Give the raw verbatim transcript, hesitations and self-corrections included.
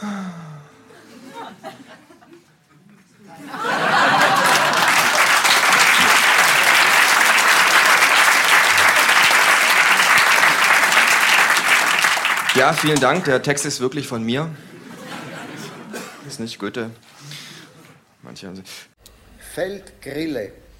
Ja, vielen Dank. Der Text ist wirklich von mir. Ist nicht Goethe. Manche haben sie. Feldgrille.